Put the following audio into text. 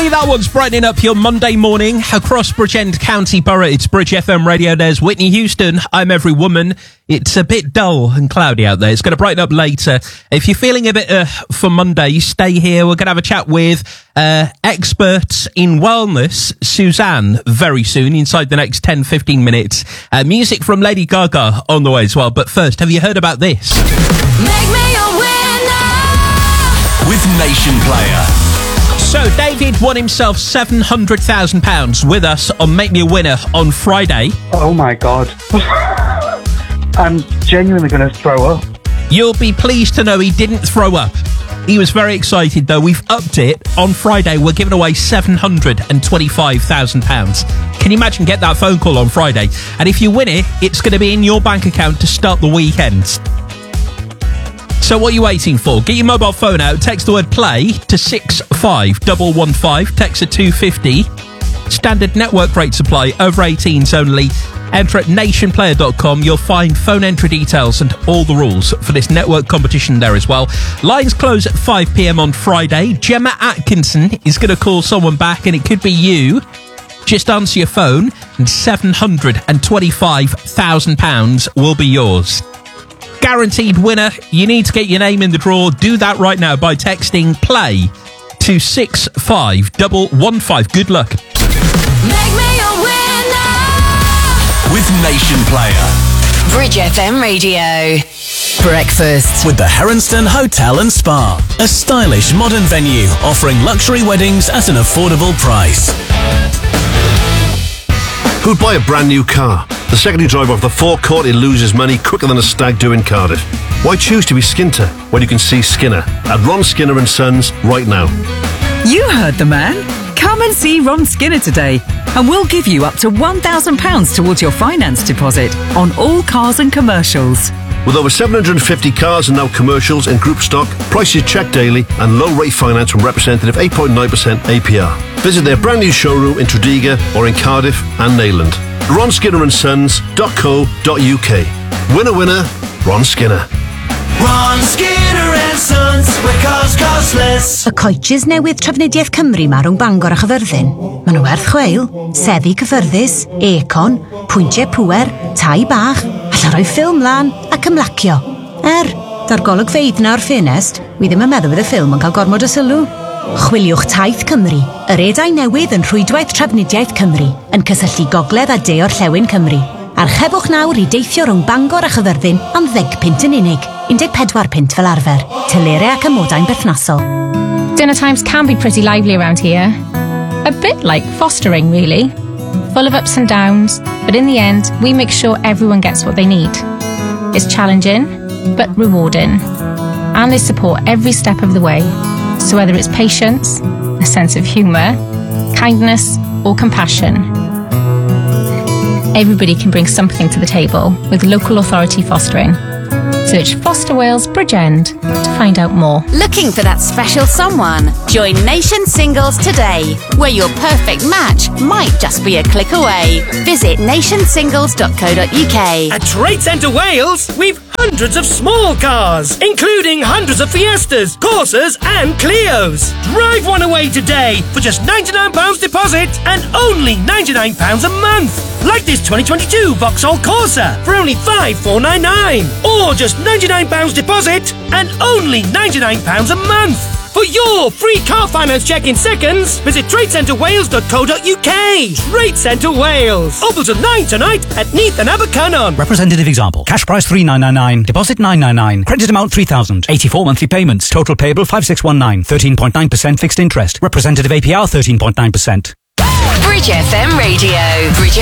That one's brightening up your Monday morning across Bridgend County Borough. It's Bridge FM Radio. There's Whitney Houston. I'm Every Woman. It's a bit dull and cloudy out there. It's going to brighten up later. If you're feeling a bit for Monday, stay here. We're going to have a chat with experts in wellness, Suzanne, very soon, inside the next 10-15 minutes. Music from Lady Gaga on the way as well. But first, have you heard about this? Make me a winner with Nation Player. So, David won himself £700,000 with us on Make Me a Winner on Friday. Oh my God. I'm genuinely going to throw up. You'll be pleased to know he didn't throw up. He was very excited though. We've upped it. On Friday, we're giving away £725,000. Can you imagine get that phone call on Friday? And if you win it, it's going to be in your bank account to start the weekend. So what are you waiting for? Get your mobile phone out, text the word play to 65115, text at 250. Standard network rate supply, over 18s only. Enter at nationplayer.com. You'll find phone entry details and all the rules for this network competition there as well. Lines close at 5 p.m. on Friday. Gemma Atkinson is going to call someone back, and it could be you. Just answer your phone and £725,000 will be yours. Guaranteed winner. You need to get your name in the draw. Do that right now by texting play to 65115. Good luck. Make me a winner with Nation Player. Bridge FM Radio. Breakfast With the Heronston Hotel and Spa, a stylish modern venue offering luxury weddings at an affordable price. Who'd buy a brand new car? The second you drive off the forecourt, he loses money quicker than a stag do in Cardiff. Why choose to be Skinter when you can see Skinner at Ron Skinner and Sons right now? You heard the man. Come and see Ron Skinner today, and we'll give you up to £1,000 towards your finance deposit on all cars and commercials. With over 750 cars and now commercials in group stock, prices checked daily and low rate finance from representative 8.9% APR. Visit their brand new showroom in Tredegar or in Cardiff and Neyland. RonSkinnerandSons.co.uk. Winner, winner, Ron Skinner. Ron Skinner and Sons, where cars cost less. Y coaches newydd Trafnidiaeth Cymru ma rhwng Bangor a Chyfyrddin. Maen nhw werth chweil, seddi cyffyrddus, econ, pwyntiau pŵer, tai bach, alla rhoi ffilm lan ac ymlacio. Da'r golygfeydd na o'r ffenest, wi ddim yn meddwl bydd y ffilm yn cael gormod o sylw. Chwiliwch Taith Cymru, yr edau newydd yn Rhwydwaith Trafnidiaeth Cymru, yn cysylltu gogledd a de o'r Cymru. Archebwch nawr i deithio rhwng Bangor a Chyfyrddin am £10 yn unig, 14 fel arfer, telere ac amodau'n berthnasol. Dinner times can be pretty lively around here. A bit like fostering, really. Full of ups and downs, but in the end, we make sure everyone gets what they need. It's challenging, but rewarding. And they support every step of the way. So whether it's patience, a sense of humour, kindness, or compassion, everybody can bring something to the table with local authority fostering. Search Foster Wales Bridgend to find out more. Looking for that special someone? Join Nation Singles today, where your perfect match might just be a click away. Visit nationsingles.co.uk. At Trade Centre Wales, we've hundreds of small cars, including hundreds of Fiestas, Corsas and Clios. Drive one away today for just £99 deposit and only £99 a month. Like this 2022 Vauxhall Corsa for only £5,499. Or just £99 deposit and only £99 a month. For your free car finance check in seconds, visit tradecentrewales.co.uk. Trade Centre Wales. Open till 9 tonight at Neath and Abercynon. Representative example. Cash price £3,999. Deposit £999. Credit amount £3,000. 84 monthly payments. Total payable £5,619. 13.9% fixed interest. Representative APR 13.9%. Bridge FM Radio. Bridge